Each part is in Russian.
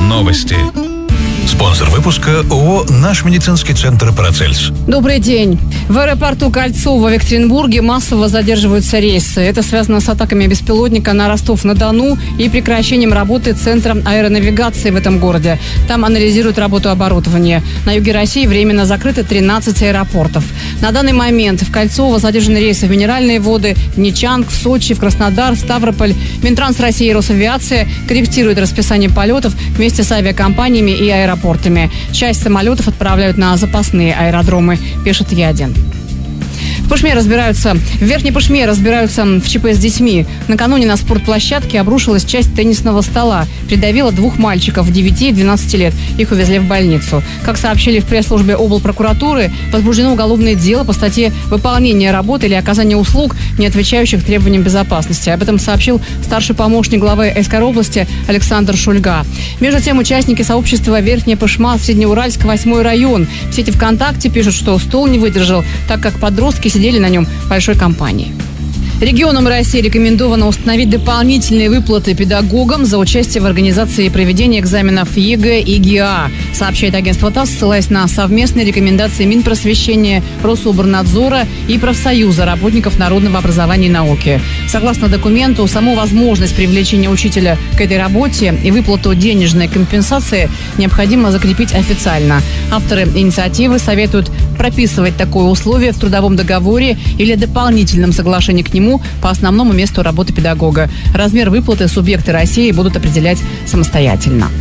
Новости. Спонсор выпуска ООО «Наш медицинский центр Парацельс». Добрый день. В аэропорту Кольцово в Екатеринбурге массово задерживаются рейсы. Это связано с атаками беспилотника на Ростов-на-Дону и прекращением работы Центра аэронавигации в этом городе. Там анализируют работу оборудования. На юге России временно закрыты 13 аэропортов. На данный момент в Кольцово задержаны рейсы в Минеральные воды, в Нечанг, в Сочи, в Краснодар, в Ставрополь. Минтранс России и Росавиация корректируют расписание полетов вместе с авиакомпаниями и аэропортами. Часть самолетов отправляют на запасные аэродромы, пишет Ядин. В Верхней Пышме разбираются в ЧП с детьми. Накануне на спортплощадке обрушилась часть теннисного стола. Придавила 2 мальчиков 9 и 12 лет. Их увезли в больницу. Как сообщили в пресс-службе облпрокуратуры, возбуждено уголовное дело по статье «Выполнение работы или оказание услуг, не отвечающих требованиям безопасности». Об этом сообщил старший помощник главы СК области Александр Шульга. Между тем, участники сообщества «Верхняя Пышма», Среднеуральск, 8 район. В сети ВКонтакте пишут, что стол не выдержал, так как подростки сидели на нем большой компанией. Регионам России рекомендовано установить дополнительные выплаты педагогам за участие в организации и проведении экзаменов ЕГЭ и ГИА, сообщает агентство ТАСС, ссылаясь на совместные рекомендации Минпросвещения, Рособорнадзора и профсоюза работников народного образования и науки. Согласно документу, саму возможность привлечения учителя к этой работе и выплату денежной компенсации необходимо закрепить официально. Авторы инициативы советуют прописывать такое условие в трудовом договоре или дополнительном соглашении к нему по основному месту работы педагога. Размер выплаты субъекты России будут определять самостоятельно.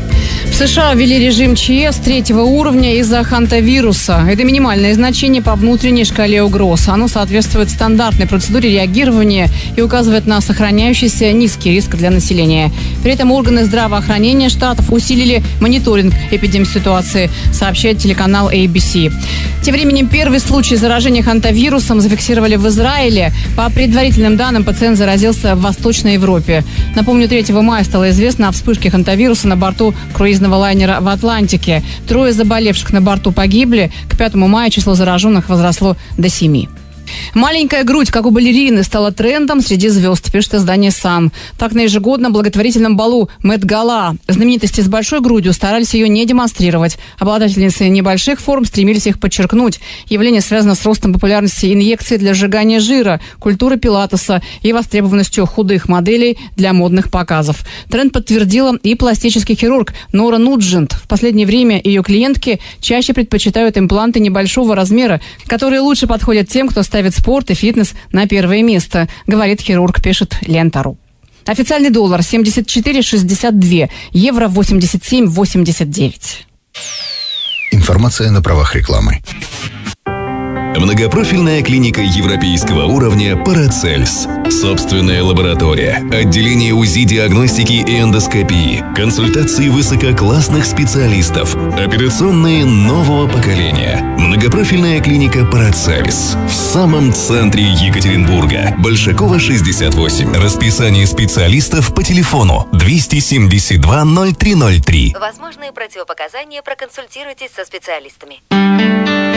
В США ввели режим ЧС 3-го уровня из-за хантавируса. Это минимальное значение по внутренней шкале угроз. Оно соответствует стандартной процедуре реагирования и указывает на сохраняющийся низкий риск для населения. При этом органы здравоохранения штатов усилили мониторинг эпидемситуации, сообщает телеканал ABC. Тем временем первый случай заражения хантавирусом зафиксировали в Израиле. По предварительным данным, пациент заразился в Восточной Европе. Напомню, 3 мая стало известно о вспышке хантавируса на борту круизного лайнера в Атлантике. 3 заболевших на борту погибли. К 5 мая число зараженных возросло до 7. Маленькая грудь, как у балерины, стала трендом среди звезд, пишет издание «Сан». Так, на ежегодном благотворительном балу Мет-Гала знаменитости с большой грудью старались ее не демонстрировать. Обладательницы небольших форм стремились их подчеркнуть. Явление связано с ростом популярности инъекций для сжигания жира, культуры пилатеса и востребованностью худых моделей для модных показов. Тренд подтвердила и пластический хирург Нора Нуджент. В последнее время ее клиентки чаще предпочитают импланты небольшого размера, которые лучше подходят тем, кто ставит спорт и фитнес на первое место, говорит хирург, пишет Лента.ру. Официальный доллар 74,62, евро 87,89. Информация на правах рекламы. Многопрофильная клиника европейского уровня «Парацельс». Собственная лаборатория, отделение УЗИ, диагностики и эндоскопии, консультации высококлассных специалистов, операционные нового поколения. Многопрофильная клиника «Парацельс» в самом центре Екатеринбурга. Большакова, 68. Расписание специалистов по телефону 272 0303. Возможные противопоказания, проконсультируйтесь со специалистами.